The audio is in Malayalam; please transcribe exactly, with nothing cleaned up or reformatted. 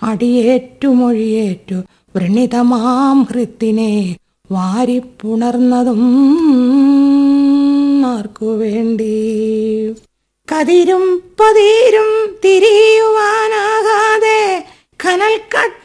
അടിയേറ്റുമൊഴിയേറ്റു വൃണിതമാം ഹൃത്തിനെ വാരിപ്പുണർന്നതും ആർക്കുവേണ്ടി? കതിരും പതിരും തിരിയുവാനാകാതെ കനൽക്കട്ട